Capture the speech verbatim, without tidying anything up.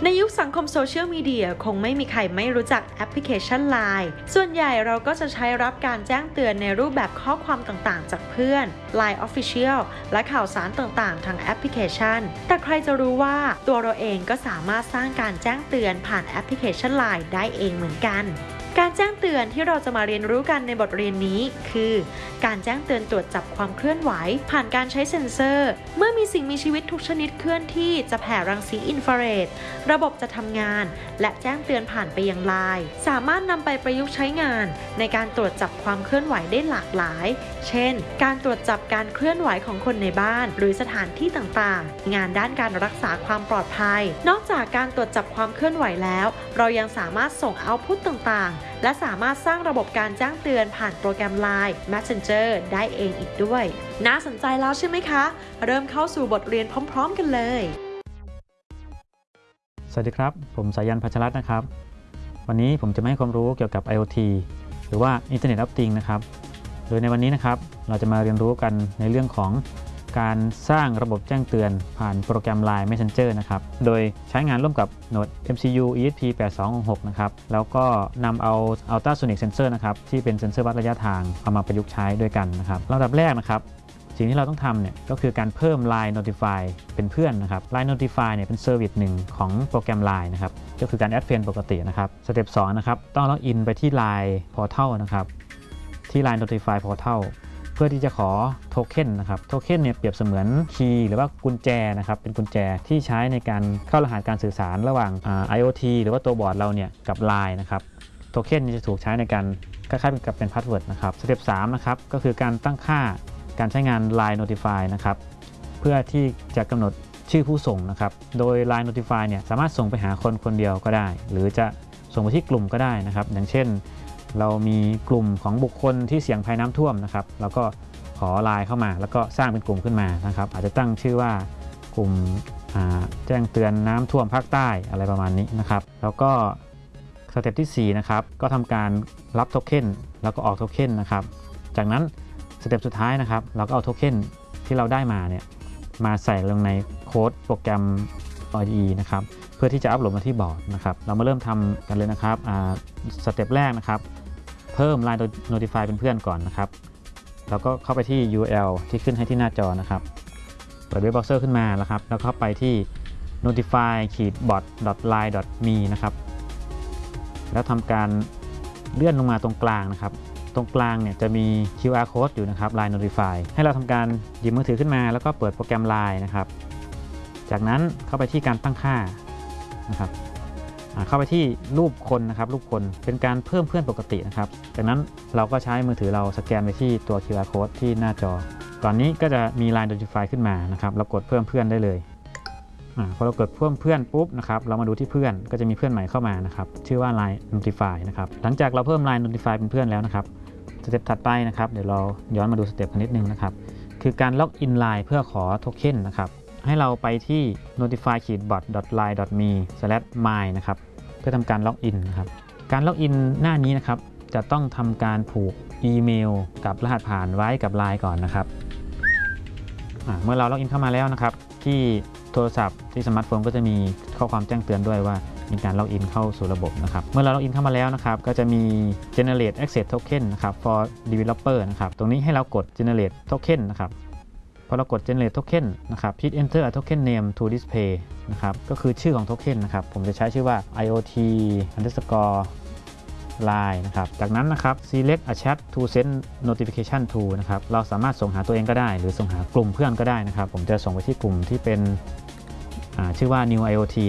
ในยุคสังคมโซเชียลมีเดียคงไม่มีใครไม่รู้จักแอปพลิเคชัน ไลน์ ส่วนใหญ่เราก็จะใช้รับการแจ้งเตือนในรูปแบบข้อความต่างๆจากเพื่อน ไลน์ Official และข่าวสารต่างๆทางแอปพลิเคชันแต่ใครจะรู้ว่าตัวเราเองก็สามารถสร้างการแจ้งเตือนผ่านแอปพลิเคชัน ไลน์ ได้เองเหมือนกันการแจ้งเตือนที่เราจะมาเรียนรู้กันในบทเรียนนี้คือการแจ้งเตือนตรวจจับความเคลื่อนไหวผ่านการใช้เซ็นเซอร์เมื่อมีสิ่งมีชีวิตทุกชนิดเคลื่อนที่จะแผ่รังสีอินฟราเรดระบบจะทำงานและแจ้งเตือนผ่านไปยัง ไลน์ สามารถนำไปประยุกต์ใช้งานในการตรวจจับความเคลื่อนไหวได้หลากหลายเช่นการตรวจจับการเคลื่อนไหวของคนในบ้านหรือสถานที่ต่างๆงานด้านการรักษาความปลอดภัยนอกจากการตรวจจับความเคลื่อนไหวแล้วเรายังสามารถส่งเอาต์พุตต่างๆและสามารถสร้างระบบการแจ้งเตือนผ่านโปรแกรม ไลน์ Messenger ได้เองอีกด้วยน่าสนใจแล้วใช่ไหมคะเริ่มเข้าสู่บทเรียนพร้อมๆกันเลยสวัสดีครับผมสายัน พัชรัตน์นะครับวันนี้ผมจะมาให้ความรู้เกี่ยวกับ ไอ โอ ที หรือว่า Internet of Things นะครับโดยในวันนี้นะครับเราจะมาเรียนรู้กันในเรื่องของการสร้างระบบแจ้งเตือนผ่านโปรแกรม ไลน์ Messenger นะครับโดยใช้งานร่วมกับโหนด เอ็ม ซี ยู อี เอส พี แปดสองหก นะครับแล้วก็นำเอา Ultrasonic Sensor นะครับที่เป็นเซ็นเซอร์วัดระยะทางเอามาประยุกต์ใช้ด้วยกันนะครับลำดับแรกนะครับสิ่งที่เราต้องทำเนี่ยก็คือการเพิ่ม ไลน์ Notify เป็นเพื่อนนะครับ ไลน์ Notify เนี่ยเป็นเซอร์วิสหนึ่งของโปรแกรม ไลน์ นะครับก็คือการแอดเฟรนด์ปกตินะครับสเต็ปสองนะครับต้องล็อกอินไปที่ ไลน์ Portal นะครับที่ ไลน์ Notify Portalเพื่อที่จะขอโทเค็นนะครับโทเค็นเนี่ยเปรียบเสมือนคีย์หรือว่ากุญแจนะครับเป็นกุญแจที่ใช้ในการเข้ารหัสการสื่อสารระหว่าง ไอ โอ ที หรือว่าตัวบอร์ดเราเนี่ยกับ ไลน์ นะครับโทเค็นจะถูกใช้ในการคล้ายๆกับเป็นพาสเวิร์ดนะครับสเต็ปสามนะครับก็คือการตั้งค่าการใช้งาน ไลน์ Notify นะครับเพื่อที่จะกำหนดชื่อผู้ส่งนะครับโดย ไลน์ Notify เนี่ยสามารถส่งไปหาคนคนเดียวก็ได้หรือจะส่งไปที่กลุ่มก็ได้นะครับอย่างเช่นเรามีกลุ่มของบุคคลที่เสี่ยงภัยน้ำท่วมนะครับเราก็ขอ ไลน์ เข้ามาแล้วก็สร้างเป็นกลุ่มขึ้นมานะครับอาจจะตั้งชื่อว่ากลุ่มแจ้งเตือนน้ำท่วมภาคใต้อะไรประมาณนี้นะครับแล้วก็สเต็ปที่สี่นะครับก็ทำการรับโทเค็นแล้วก็ออกโทเค็นนะครับจากนั้นสเต็ปสุดท้ายนะครับเราก็เอาโทเค็นที่เราได้มาเนี่ยมาใส่ลงในโค้ดโปรแกรม ไอ ดี อี นะครับเพื่อที่จะอัปโหลดมาที่บอร์ดนะครับเรามาเริ่มทำกันเลยนะครับสเต็ปแรกนะครับเพิ่ม ไลน์ Notify เป็นเพื่อนก่อนนะครับแล้วก็เข้าไปที่ ยู อาร์ แอล ที่ขึ้นให้ที่หน้าจอนะครับเปิดเว็บเบราว์เซอร์ขึ้นมาแล้วครับแล้วเข้าไปที่ notify bot line me นะครับแล้วทำการเลื่อนลงมาตรงกลางนะครับตรงกลางเนี่ยจะมี คิว อาร์ Code อยู่นะครับ ไลน์ Notify ให้เราทำการหยิบมือถือขึ้นมาแล้วก็เปิดโปรแกรม ไลน์ นะครับจากนั้นเข้าไปที่การตั้งค่านะครับเข้าไปที่รูปคนนะครับรูปคนเป็นการเพิ่มเพื่อนปกตินะครับจากนั้นเราก็ใช้มือถือเราสแกนไปที่ตัว คิว อาร์ Code ที่หน้าจอตอนนี้ก็จะมี ไลน์ Notify ขึ้นมานะครับเรากดเพิ่มเพื่อนได้เลยอพอเรากดเพิ่มเพื่อนปุ๊บนะครับเรามาดูที่เพื่อนก็จะมีเพื่อนใหม่เข้ามานะครับชื่อว่า ไลน์ Notify นะครับหลังจากเราเพิ่ม ไลน์ Notify เป็นเพื่อนแล้วนะครับสเต็ปถัดไปนะครับเดี๋ยวเราย้อนมาดูสเต็ปกันนิดนึงนะครับคือการล็อกอิน ไลน์ เพื่อขอโทเค็นนะครับให้เราไปที่ notify bot line me my นะครับเพื่อทำการล็อกอินนะครับการล็อกอินหน้านี้นะครับจะต้องทำการผูกอีเมลกับรหัสผ่านไว้กับ ไลน์ ก่อนนะครับเมื่อเราล็อกอินเข้ามาแล้วนะครับที่โทรศัพท์ที่สมาร์ทโฟนก็จะมีข้อความแจ้งเตือนด้วยว่ามีการล็อกอินเข้าสู่ระบบนะครับเมื่อเราล็อกอินเข้ามาแล้วนะครับก็จะมี generate access token นะครับ for developer นะครับตรงนี้ให้เรากด generate token นะครับพอเรากด generate token นะครับ please enter a token name to display นะครับก็คือชื่อของโทเค็นนะครับผมจะใช้ชื่อว่า ไอ โอ ที underscore line นะครับจากนั้นนะครับ select a chat to send notification to นะครับเราสามารถส่งหาตัวเองก็ได้หรือส่งหากลุ่มเพื่อนก็ได้นะครับผมจะส่งไปที่กลุ่มที่เป็นชื่อว่า new ไอ โอ ที